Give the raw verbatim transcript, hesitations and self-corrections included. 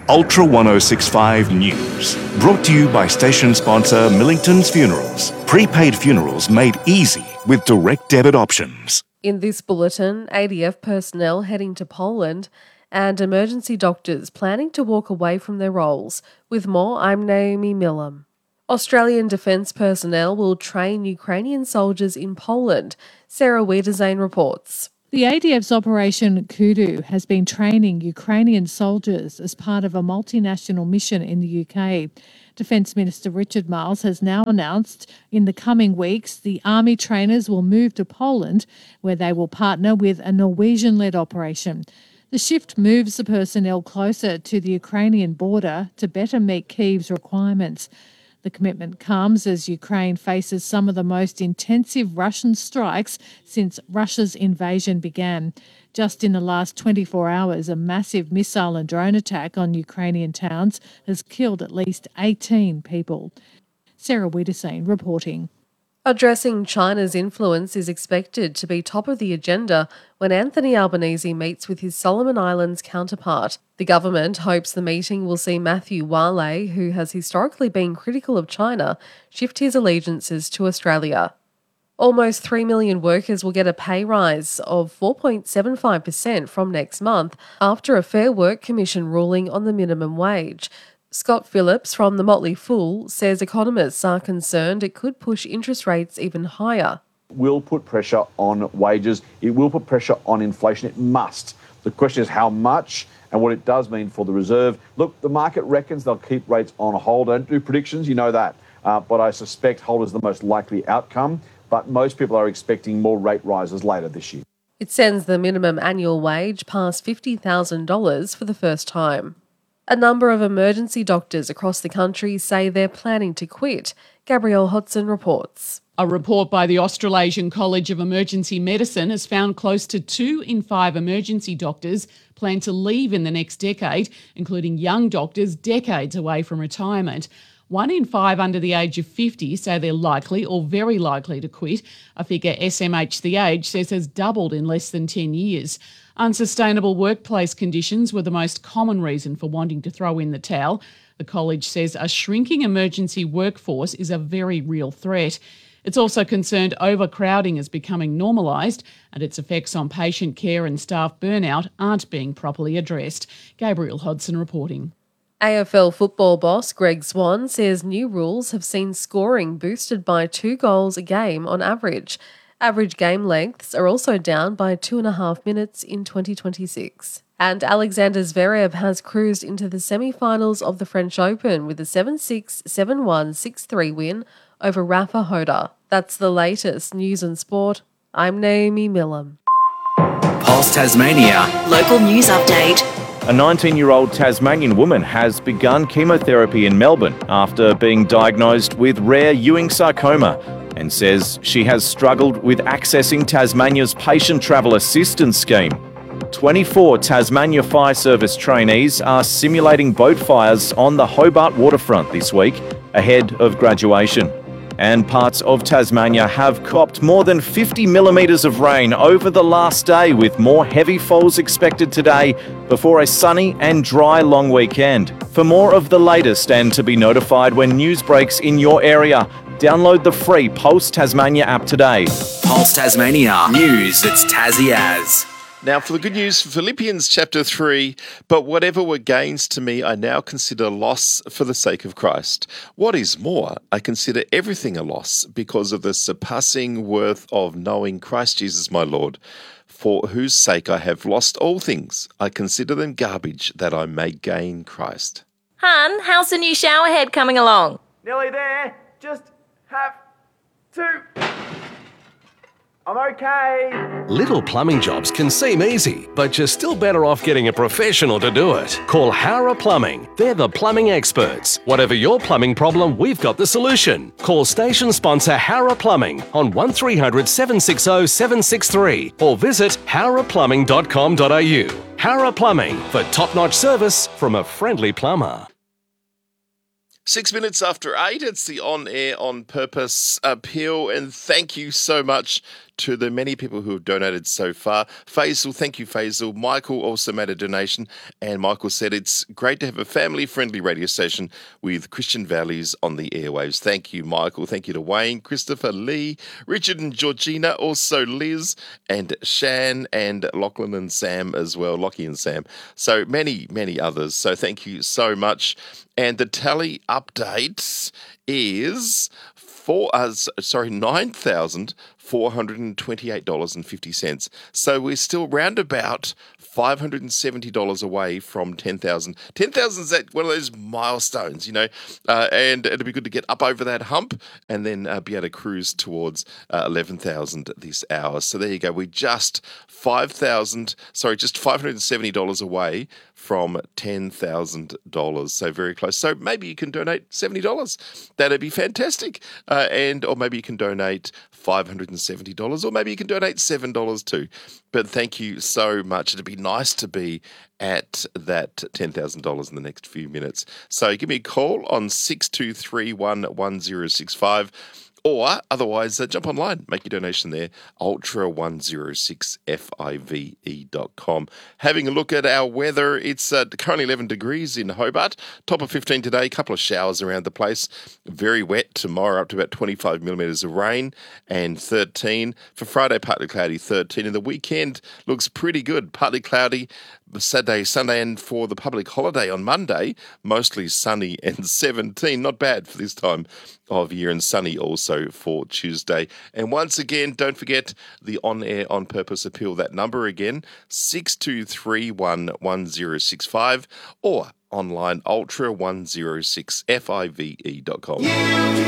Ultra ten sixty-five News. Brought to you by station sponsor Millington's Funerals. Prepaid funerals made easy with direct debit options. In this bulletin, A D F personnel heading to Poland and emergency doctors planning to walk away from their roles. With more, I'm Naomi Millam. Australian Defence personnel will train Ukrainian soldiers in Poland. Sarah Wiedersane reports. The A D F's Operation Kudu has been training Ukrainian soldiers as part of a multinational mission in the U K. Defence Minister Richard Marles has now announced in the coming weeks the army trainers will move to Poland, where they will partner with a Norwegian-led operation. The shift moves the personnel closer to the Ukrainian border to better meet Kyiv's requirements. The commitment comes as Ukraine faces some of the most intensive Russian strikes since Russia's invasion began. Just in the last twenty-four hours, a massive missile and drone attack on Ukrainian towns has killed at least eighteen people. Sarah Wiedersane reporting. Addressing China's influence is expected to be top of the agenda when Anthony Albanese meets with his Solomon Islands counterpart. The government hopes the meeting will see Matthew Wale, who has historically been critical of China, shift his allegiances to Australia. Almost three million workers will get a pay rise of four point seven five percent from next month after a Fair Work Commission ruling on the minimum wage. Scott Phillips from the Motley Fool says economists are concerned it could push interest rates even higher. It will put pressure on wages. It will put pressure on inflation. It must. The question is how much and what it does mean for the Reserve. Look, the market reckons they'll keep rates on hold. I don't do predictions, you know that. Uh, but I suspect hold is the most likely outcome. But most people are expecting more rate rises later this year. It sends the minimum annual wage past fifty thousand dollars for the first time. A number of emergency doctors across the country say they're planning to quit. Gabrielle Hodson reports. A report by the Australasian College of Emergency Medicine has found close to two in five emergency doctors plan to leave in the next decade, including young doctors decades away from retirement. One in five under the age of fifty say they're likely or very likely to quit, a figure S M H The Age says has doubled in less than ten years. Unsustainable workplace conditions were the most common reason for wanting to throw in the towel. The college says a shrinking emergency workforce is a very real threat. It's also concerned overcrowding is becoming normalised and its effects on patient care and staff burnout aren't being properly addressed. Gabrielle Hodson reporting. A F L football boss Greg Swan says new rules have seen scoring boosted by two goals a game on average. Average game lengths are also down by two and a half minutes in twenty twenty-six. And Alexander Zverev has cruised into the semi-finals of the French Open with a seven six, seven one, six three win over Rafa Hoda. That's the latest news and sport. I'm Naomi Millam. Pulse Tasmania. Local news update. A nineteen-year-old Tasmanian woman has begun chemotherapy in Melbourne after being diagnosed with rare Ewing sarcoma and says she has struggled with accessing Tasmania's Patient Travel Assistance Scheme. twenty-four Tasmania Fire Service trainees are simulating boat fires on the Hobart waterfront this week ahead of graduation. And parts of Tasmania have copped more than fifty millimetres of rain over the last day, with more heavy falls expected today before a sunny and dry long weekend. For more of the latest and to be notified when news breaks in your area, download the free Pulse Tasmania app today. Pulse Tasmania. News that's Tassie as. Now for the good news, Philippians chapter three, but whatever were gains to me, I now consider loss for the sake of Christ. What is more, I consider everything a loss because of the surpassing worth of knowing Christ Jesus my Lord, for whose sake I have lost all things. I consider them garbage that I may gain Christ. Hun, how's the new shower head coming along? Nearly there. Just have to... I'm okay. Little plumbing jobs can seem easy, but you're still better off getting a professional to do it. Call Hara Plumbing. They're the plumbing experts. Whatever your plumbing problem, we've got the solution. Call station sponsor Hara Plumbing on one three hundred, seven six zero, seven six three or visit hara plumbing dot com dot a u. Hara Plumbing, for top-notch service from a friendly plumber. Six minutes after eight, it's the On Air On Purpose appeal, and thank you so much to the many people who have donated so far. Faisal, thank you, Faisal. Michael also made a donation, and Michael said it's great to have a family-friendly radio station with Christian values on the airwaves. Thank you, Michael. Thank you to Wayne, Christopher, Lee, Richard and Georgina, also Liz and Shan and Lachlan and Sam as well, Lockie and Sam. So many, many others. So thank you so much. And the tally update is four, uh, sorry, nine thousand four hundred twenty-eight dollars and fifty cents. So we're still round about five hundred seventy dollars away from ten thousand. ten thousand is that one of those milestones, you know, uh, and it'll be good to get up over that hump and then uh, be able to cruise towards uh, eleven thousand this hour. So there you go. We're just five thousand, sorry, just five hundred seventy dollars away from ten thousand dollars. So very close. So maybe you can donate seventy dollars. That'd be fantastic. Uh, and or maybe you can donate five hundred seventy dollars, or maybe you can donate seven dollars too. But thank you so much. It'd be nice to be at that ten thousand dollars in the next few minutes. So give me a call on six two three one one zero six five. Or otherwise, uh, jump online, make your donation there, ultra one oh six five e dot com. Having a look at our weather, it's uh, currently eleven degrees in Hobart, top of fifteen today, a couple of showers around the place, very wet tomorrow, up to about twenty-five millimetres of rain, and thirteen. For Friday, partly cloudy, thirteen. And the weekend looks pretty good, partly cloudy, Saturday, Sunday, and for the public holiday on Monday, mostly sunny and seventeen. Not bad for this time of year, and sunny also for Tuesday. And once again, don't forget the On-Air On Purpose appeal. That number again, six two three one one zero six five, or online ultra one oh six five e dot com.